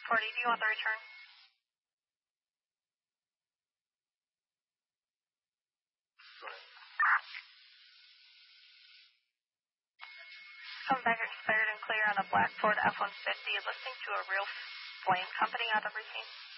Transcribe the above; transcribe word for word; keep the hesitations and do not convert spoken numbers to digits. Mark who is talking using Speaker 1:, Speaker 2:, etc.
Speaker 1: forty, do you want the return? Come back expired and clear on a black Ford F one fifty listing to a real flame company out of routine.